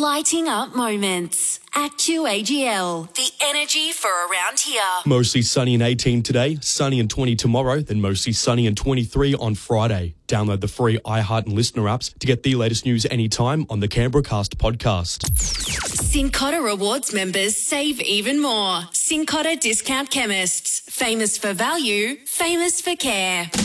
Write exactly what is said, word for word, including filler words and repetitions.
Lighting up moments. Accu A G L. The energy for around here. Mostly sunny and eighteen today, sunny and twenty tomorrow, then mostly sunny and twenty-three on Friday. Download the free iHeart and Listener apps to get the latest news anytime on the Canberra Cast podcast. Cincotta Rewards members save even more. Cincotta Discount Chemists. Famous for value, famous for care.